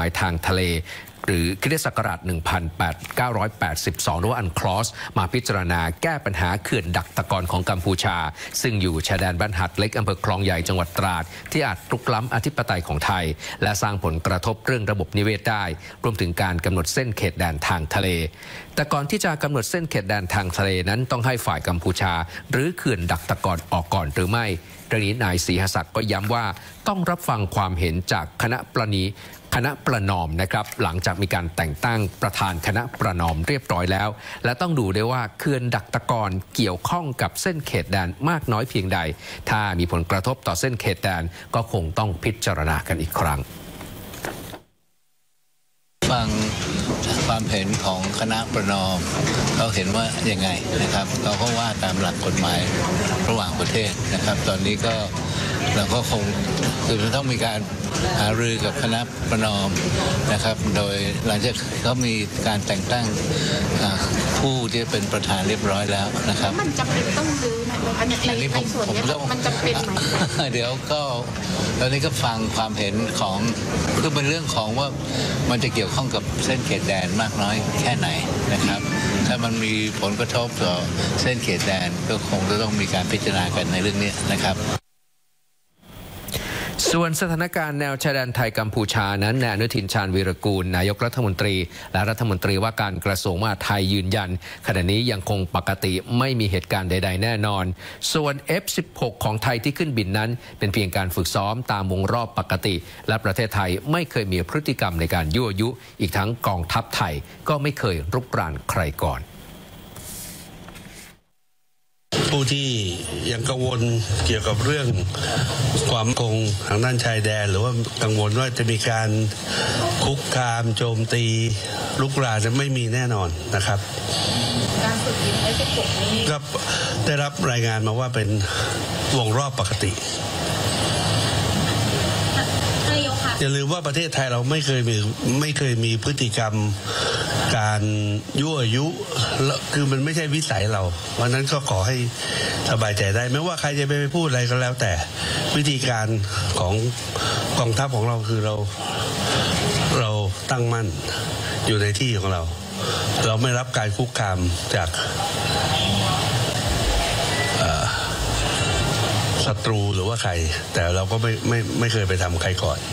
ายทางทะเลหรือคริสตศักราช 1982 หรือว่าอันคลอสมาพิจารณาแก้ปัญหาเขื่อนดักตะกอนของกัมพูชาซึ่งอยู่ชายแดนบ้านหัดเล็กอำเภอคลองใหญ่จังหวัดตราดที่อาจรุกล้ำอธิปไตยของไทยและสร้างผลกระทบเรื่องระบบนิเวศได้รวมถึงการกำหนดเส้นเขตแดนทางทะเลแต่ก่อนที่จะกำหนดเส้นเขตแดนทางทะเลนั้นต้องให้ฝ่ายกัมพูชาหรือเขื่อนดักตะกอนออกก่อนหรือไม่เรื่องนี้นายศรีหศักดิ์ก็ย้ำว่าต้องรับฟังความเห็นจากคณะประนอมนะครับหลังจากมีการแต่งตั้งประธานคณะประนอมเรียบร้อยแล้วและต้องดูด้วยว่าเขื่อนดักตะกอนเกี่ยวข้องกับเส้นเขตแดนมากน้อยเพียงใดถ้ามีผลกระทบต่อเส้นเขตแดนก็คงต้องพิจารณากันอีกครั้งฟังความเห็นของคณะประนอมเขาเห็นว่ายังไงนะครับเราก็ว่าตามหลักกฎหมายระหว่างประเทศนะครับตอนนี้ก็เราก็คงคือต้องมีการหารือกับคณะประนอมนะครับโดยหลังจากเขามีการแต่งตั้งผู้ที่เป็นประธานเรียบร้อยแล้วนะครับมันจำเป็นต้องรื้อไหมในส่วนนี้มันจำเป็นไหมเดี๋ยวก็ตอนนี้ก็ฟังความเห็นของคือเป็นเรื่องของว่ามันจะเกี่ยวข้องกับเส้นเขตแดนมากน้อยแค่ไหนนะครับถ้ามันมีผลกระทบต่อเส้นเขตแดนก็คงจะต้องมีการพิจารณากันในเรื่องนี้นะครับส่วนสถานการณ์แนวชายแดนไทยกัมพูชานั้นนายอนุทินชาญวีรกูลนายกรัฐมนตรีและรัฐมนตรีว่าการกระทรวงมหาดไทยยืนยันขณะนี้ยังคงปกติไม่มีเหตุการณ์ใดๆแน่นอนส่วน F-16 ของไทยที่ขึ้นบินนั้นเป็นเพียงการฝึกซ้อมตามวงรอบปกติและประเทศไทยไม่เคยมีพฤติกรรมในการยั่วยุอีกทั้งกองทัพไทยก็ไม่เคยรุกรานใครก่อนผู้ที่ยังกังวลเกี่ยวกับเรื่องความมั่นคงทางด้านชายแดนหรือว่ากังวลว่าจะมีการคุกคามโจมตีลุกรานจะไม่มีแน่นอนนะครับการฝึกยิงF-16 ก็ได้รับรายงานมาว่าเป็นวงรอบปกติอย่าลืมว่าประเทศไทยเราไม่เคยมีพฤติกรรมการยั่วยุคือมันไม่ใช่วิสัยเราเพราะนั้นก็ขอให้สบายใจได้ไม่ว่าใครจะไปพูดอะไรก็แล้วแต่วิธีการของกองทัพของเราคือเราตั้งมั่นอยู่ในที่ของเราไม่รับการคุกคามจากศัตรูหรือว่าใครแต่เราก็ไม่เคยไปทำใครก่อน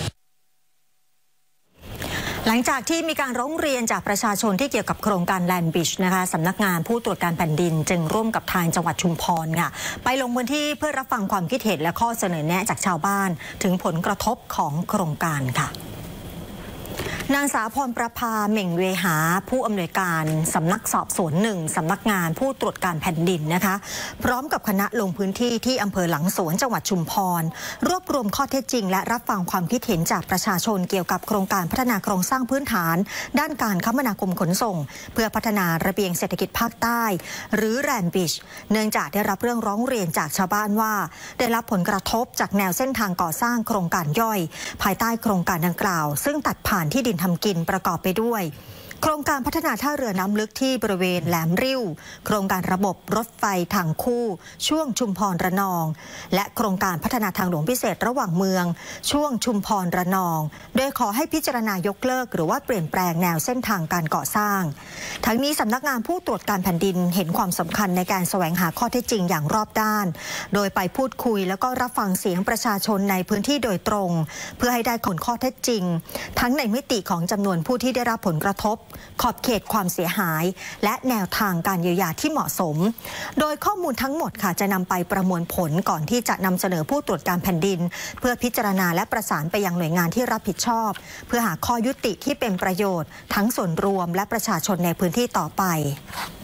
หลังจากที่มีการร้องเรียนจากประชาชนที่เกี่ยวกับโครงการแลนด์บริดจ์นะคะสำนักงานผู้ตรวจการแผ่นดินจึงร่วมกับทางจังหวัดชุมพรค่ะไปลงพื้นที่เพื่อรับฟังความคิดเห็นและข้อเสนอแนะจากชาวบ้านถึงผลกระทบของโครงการค่ะนางสาวพรประภาเหม่งเวหาผู้อำนวยการสำนักสอบสวน1สำนักงานผู้ตรวจการแผ่นดินนะคะพร้อมกับคณะลงพื้นที่ที่อำเภอหลังสวนจังหวัดชุมพรรวบรวมข้อเท็จจริงและรับฟังความคิดเห็นจากประชาชนเกี่ยวกับโครงการพัฒนาโครงสร้างพื้นฐานด้านการคมนาคมขนส่งเพื่อพัฒนาระเบียงเศรษฐกิจภาคใต้หรือแลนด์บริดจ์เนื่องจากได้รับเรื่องร้องเรียนจากชาวบ้านว่าได้รับผลกระทบจากแนวเส้นทางก่อสร้างโครงการย่อยภายใต้โครงการดังกล่าวซึ่งตัดผ่านที่ดินทำกินประกอบไปด้วยโครงการพัฒนาท่าเรือน้ำลึกที่บริเวณแหลมริ้วโครงการระบบรถไฟทางคู่ช่วงชุมพรระนองและโครงการพัฒนาทางหลวงพิเศษระหว่างเมืองช่วงชุมพรระนองโดยขอให้พิจารณายกเลิกหรือว่าเปลี่ยนแปลงแนวเส้นทางการก่อสร้างทั้งนี้สำนักงานผู้ตรวจการแผ่นดินเห็นความสำคัญในการแสวงหาข้อเท็จจริงอย่างรอบด้านโดยไปพูดคุยแล้วก็รับฟังเสียงประชาชนในพื้นที่โดยตรงเพื่อให้ได้ผลข้อเท็จจริงทั้งในมิติของจำนวนผู้ที่ได้รับผลกระทบขอบเขตความเสียหายและแนวทางการเยียวยาที่เหมาะสมโดยข้อมูลทั้งหมดค่ะจะนำไปประมวลผลก่อนที่จะนำเสนอผู้ตรวจการแผ่นดินเพื่อพิจารณาและประสานไปยังหน่วยงานที่รับผิดชอบเพื่อหาข้อยุติที่เป็นประโยชน์ทั้งส่วนรวมและประชาชนในพื้นที่ต่อไป